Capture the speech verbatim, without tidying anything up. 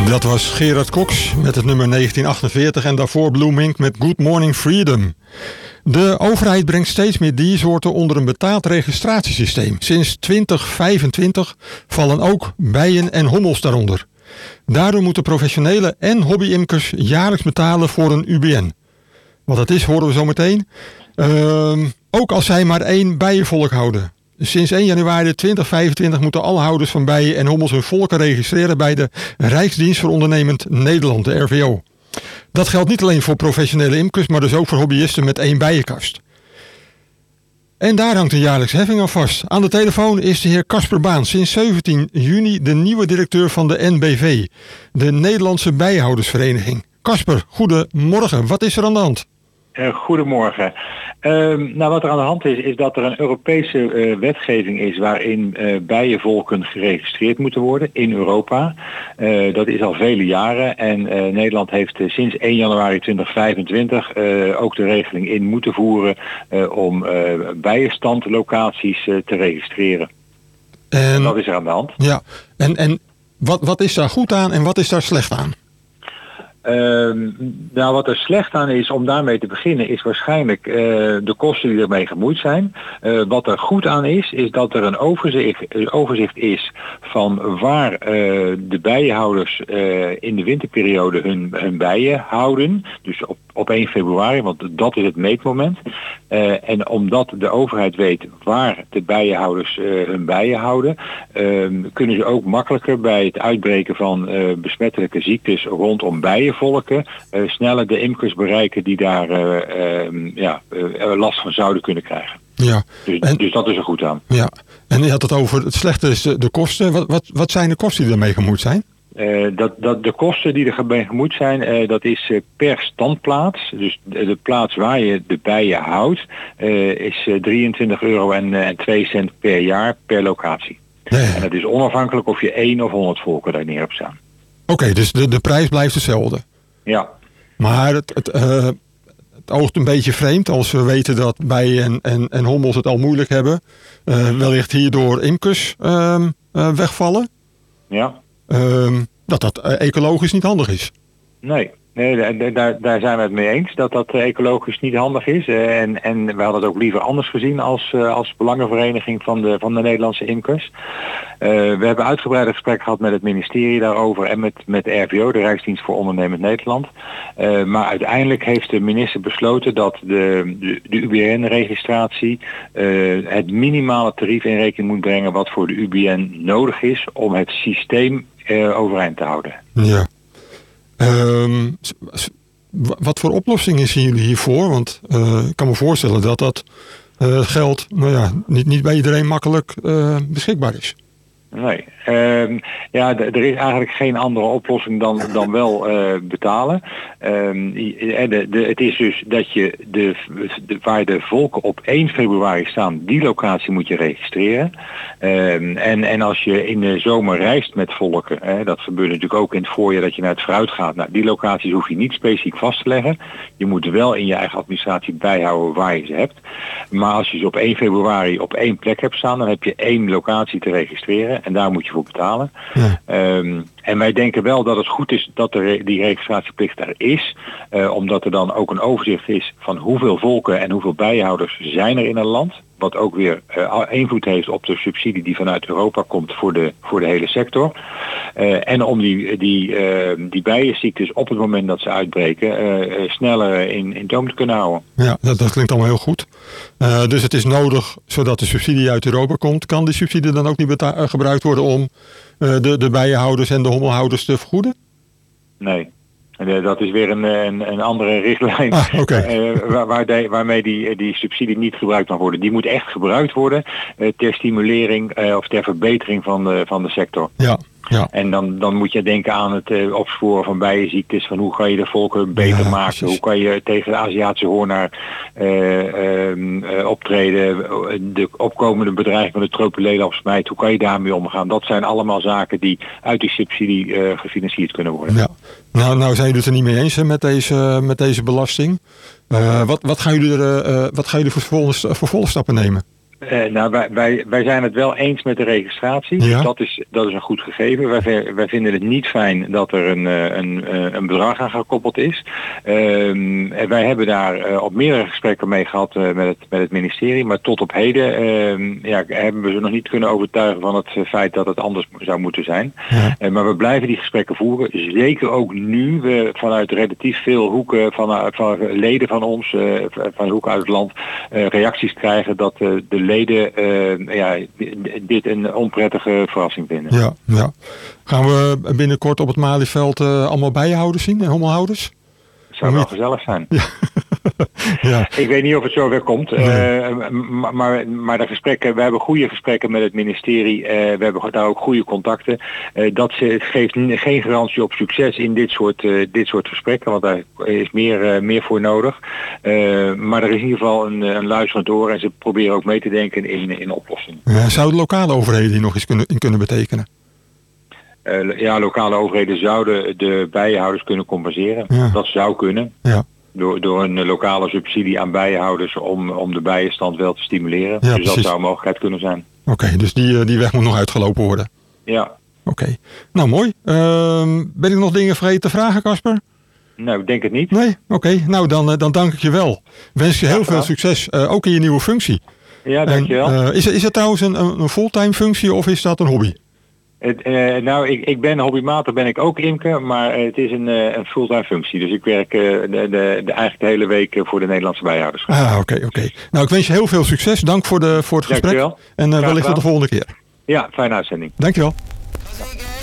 Dat was Gerard Cox met het nummer negentien achtenveertig en daarvoor Blue Mink met Good Morning Freedom. De overheid brengt steeds meer diersoorten onder een betaald registratiesysteem. Sinds twintig vijfentwintig vallen ook bijen en hommels daaronder. Daardoor moeten professionele en hobbyimkers jaarlijks betalen voor een U B N. Wat dat is, horen we zo meteen. Uh, ook als zij maar één bijenvolk houden. Sinds één januari tweeduizend vijfentwintig moeten alle houders van bijen en hommels hun volken registreren bij de Rijksdienst voor Ondernemend Nederland, de R V O. Dat geldt niet alleen voor professionele imkers, maar dus ook voor hobbyisten met één bijenkast. En daar hangt een jaarlijkse heffing aan vast. Aan de telefoon is de heer Casper Baan, sinds zeventien juni de nieuwe directeur van de N B V, de Nederlandse Bijenhoudersvereniging. Casper, goedemorgen. Wat is er aan de hand? Uh, goedemorgen. Uh, nou, wat er aan de hand is, is dat er een Europese uh, wetgeving is waarin uh, bijenvolken geregistreerd moeten worden in Europa. Uh, dat is al vele jaren en uh, Nederland heeft uh, sinds één januari tweeduizend vijfentwintig uh, ook de regeling in moeten voeren uh, om uh, bijenstandlocaties uh, te registreren. En, en dat is er aan de hand. Ja, en, en wat, wat is daar goed aan en wat is daar slecht aan? Uh, nou, wat er slecht aan is om daarmee te beginnen is waarschijnlijk uh, de kosten die ermee gemoeid zijn. Uh, wat er goed aan is, is dat er een overzicht, overzicht is van waar uh, de bijenhouders uh, in de winterperiode hun, hun bijen houden. Dus op, op één februari, want dat is het meetmoment. Uh, en omdat de overheid weet waar de bijenhouders uh, hun bijen houden, uh, kunnen ze ook makkelijker bij het uitbreken van uh, besmettelijke ziektes rondom bijenvolken uh, sneller de imkers bereiken die daar uh, uh, ja, uh, last van zouden kunnen krijgen. Ja. Dus, en, dus dat is er goed aan. Ja. En je had het over het slechte is de, de kosten. Wat, wat, wat zijn de kosten die ermee gemoeid zijn? Uh, dat, dat de kosten die er mee gemoeid zijn, uh, dat is uh, per standplaats. Dus de, de plaats waar je de bijen houdt, uh, is uh, drieëntwintig euro en, uh, en twee cent per jaar per locatie. Nee. En dat is onafhankelijk of je één of honderd volken daar neer hebt staan. Oké, okay, dus de, de prijs blijft hetzelfde. Ja. Maar het, het, uh, het oogt een beetje vreemd als we weten dat bijen en, en, en hommels het al moeilijk hebben. Uh, wellicht hierdoor imkers uh, uh, wegvallen. Ja. Uh, dat dat uh, ecologisch niet handig is. Nee, nee daar, daar zijn we het mee eens dat dat ecologisch niet handig is. Uh, en, en we hadden het ook liever anders gezien als, uh, als belangenvereniging van de, van de Nederlandse imkers. Uh, we hebben uitgebreide gesprek gehad met het ministerie daarover en met, met de R V O, de Rijksdienst voor Ondernemend Nederland. Uh, maar uiteindelijk heeft de minister besloten dat de, de, de U B N-registratie uh, het minimale tarief in rekening moet brengen wat voor de U B N nodig is om het systeem uh, overeind te houden. Ja. Um, wat voor oplossingen zien jullie hiervoor? Want uh, ik kan me voorstellen dat dat uh, geld nou ja, niet, niet bij iedereen makkelijk uh, beschikbaar is. Nee, um, ja, d- er is eigenlijk geen andere oplossing dan, dan wel uh, betalen. Um, de, de, het is dus dat je de, de, waar de volken op één februari staan, die locatie moet je registreren. Um, en, en als je in de zomer reist met volken, hè, dat gebeurt natuurlijk ook in het voorjaar dat je naar het fruit gaat. Nou, die locaties hoef je niet specifiek vast te leggen. Je moet wel in je eigen administratie bijhouden waar je ze hebt. Maar als je ze op één februari op één plek hebt staan, dan heb je één locatie te registreren. En daar moet je voor betalen. Ja. Um, en wij denken wel dat het goed is dat er die registratieplicht er is. Uh, omdat er dan ook een overzicht is van hoeveel volken en hoeveel bijenhouders zijn er in een land. Wat ook weer uh, invloed heeft op de subsidie die vanuit Europa komt voor de, voor de hele sector. Uh, en om die, die, uh, die bijenziektes op het moment dat ze uitbreken uh, uh, sneller in, in toom te kunnen houden. Ja, dat, dat klinkt allemaal heel goed. Uh, dus het is nodig, zodat de subsidie uit Europa komt. Kan die subsidie dan ook niet beta- uh, gebruikt worden om uh, de, de bijenhouders en de hommelhouders te vergoeden? Nee. En dat is weer een, een, een andere richtlijn ah, okay. uh, waar, waar de, waarmee die, die subsidie niet gebruikt mag worden. Die moet echt gebruikt worden uh, ter stimulering uh, of ter verbetering van de, van de sector. Ja. Ja. En dan, dan moet je denken aan het uh, opsporen van bijenziektes. Van hoe kan je de volken beter ja, maken? Precies. Hoe kan je tegen de Aziatische hoornaar uh, uh, optreden? De opkomende bedreiging van de tropenleelafsmijt. Hoe kan je daarmee omgaan? Dat zijn allemaal zaken die uit die subsidie uh, gefinancierd kunnen worden. Ja. Nou, nou zijn jullie het er niet mee eens hè, met, deze, met deze belasting. Uh, wat, wat gaan jullie er, uh, wat gaan jullie voor vervolgstappen nemen? Uh, nou, wij, wij, wij zijn het wel eens met de registratie. Ja. Dus dat is, dat is een goed gegeven. Wij, wij vinden het niet fijn dat er een, een, een bedrag aan gekoppeld is. Uh, wij hebben daar uh, op meerdere gesprekken mee gehad uh, met, het, met het ministerie. Maar tot op heden uh, ja, hebben we ze nog niet kunnen overtuigen van het feit dat het anders zou moeten zijn. Ja. Uh, maar we blijven die gesprekken voeren. Zeker ook nu we vanuit relatief veel hoeken van, van leden van ons, uh, van hoeken uit het land, uh, reacties krijgen dat uh, de leden uh, ja, dit een onprettige verrassing vinden. Ja, ja. Gaan we binnenkort op het Malieveld uh, allemaal bijenhouders zien en hommelhouders? Het zou wel gezellig zijn. Ja. Ja. Ik weet niet of het zover komt, nee. uh, maar, maar de gesprekken, we hebben goede gesprekken met het ministerie, uh, we hebben daar ook goede contacten. Uh, dat geeft geen garantie op succes in dit soort, uh, dit soort gesprekken, want daar is meer, uh, meer voor nodig. Uh, maar er is in ieder geval een, een luisterend oor en ze proberen ook mee te denken in, in oplossingen. Ja, zouden lokale overheden hier nog eens kunnen, in kunnen betekenen? Uh, ja, lokale overheden zouden de bijenhouders kunnen compenseren. Ja. Dat zou kunnen. Ja. Door, door een lokale subsidie aan bijenhouders om, om de bijenstand wel te stimuleren. Ja, dus dat zou een mogelijkheid kunnen zijn. Oké, okay, dus die, die weg moet nog uitgelopen worden. Ja. Oké, okay. Nou mooi. Uh, ben ik nog dingen vergeten te vragen, Casper? Nou, ik denk het niet. Nee? Oké, okay. Nou dan, dan dank ik je wel. Wens je heel ja, veel succes, uh, ook in je nieuwe functie. Ja, dankjewel. En, uh, is, is het trouwens een, een fulltime functie of is dat een hobby? Het, uh, nou, ik, ik ben hobbymatig ben ik ook imker, maar uh, het is een, uh, een fulltime functie. Dus ik werk uh, de, de, de, eigenlijk de hele week uh, voor de Nederlandse bijenhouders. Ah, oké, okay, oké. Okay. Nou, ik wens je heel veel succes. Dank voor, de, voor het gesprek. Dankjewel. En uh, wellicht tot de volgende keer. Ja, fijne uitzending. Dankjewel. Ja.